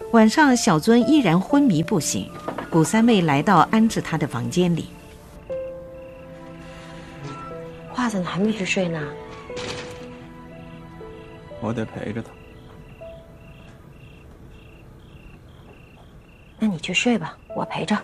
晚上，小尊依然昏迷不醒。古三妹来到安置他的房间里。 华子，你还没去睡呢？ 我得陪着他。 那你去睡吧，我陪着。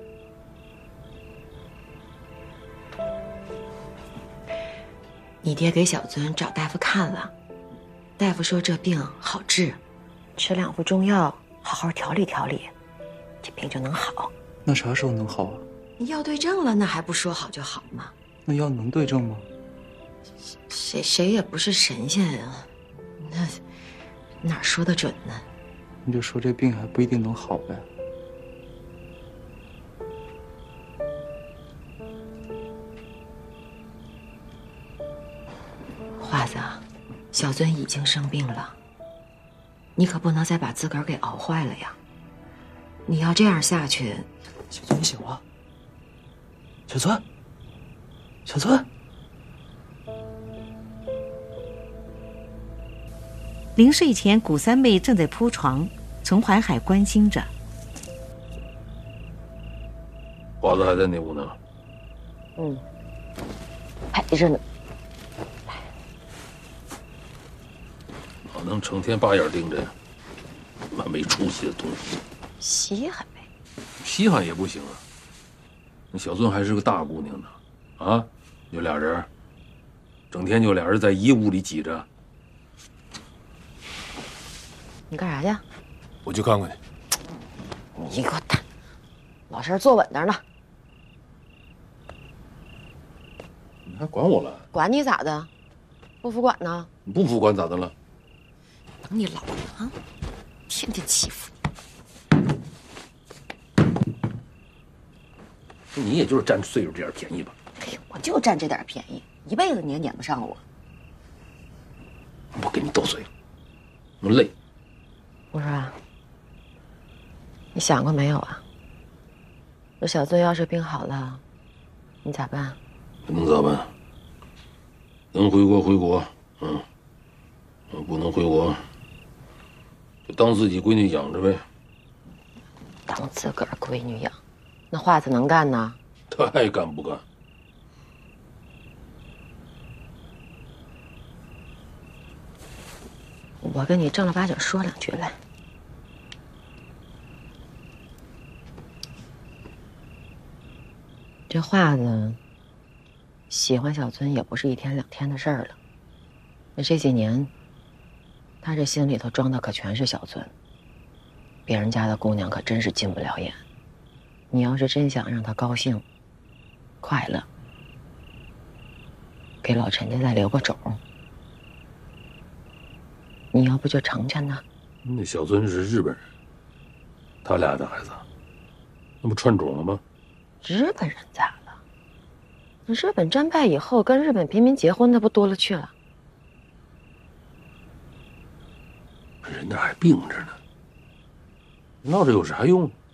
你爹给小尊找大夫看了，大夫说这病好治，吃2副中药，好好调理调理，这病就能好。 那啥时候能好啊？ 你药对症了，那还不说好就好吗？ 那药能对症吗？ 谁也不是神仙啊，那哪说得准呢？ 你就说这病还不一定能好呗。 华子，小尊已经生病了，你可不能再把自个儿给熬坏了呀！你要这样下去， 小尊，你醒了。小尊，小尊。 临睡前，古三妹正在铺床，丛怀海关心着。 华子还在那屋呢。 陪着呢。 哪能成天把眼盯着呀？妈没出息的东西！ 稀罕呗。 稀罕也不行啊。那小尊还是个大姑娘呢，啊，就俩人，整天就俩人在一屋里挤着。 你干啥去？ 我去看看去。 你给我打！老实坐稳当呢。 你还管我了？ 管你咋的？不服管呢？ 你不服管咋的了？ 等你老了啊！天天欺负。 你也就是占岁数这点便宜吧？ 哎呀，我就占这点便宜，一辈子你也撵不上我。 不跟你斗嘴了，我累。 我说啊，你想过没有啊？这小尊要是病好了，你咋办？ 能咋办？能回国回国，不能回国，就当自己闺女养着呗。 当自个儿闺女养，那华子能干呢？ 他爱干不干？ 我跟你正儿八经说2句来。这华子喜欢小尊也不是1天2天的事儿了。那这几年，他这心里头装的可全是小尊，别人家的姑娘可真是进不了眼。你要是真想让他高兴、快乐，给老陈家再留个种，你要不就成全他。 那小尊是日本人，他俩的孩子，那不串种了吗？ 日本人咋了？那日本战败以后，跟日本平民结婚，那不多了去了。 人那还病着呢，闹着有啥用？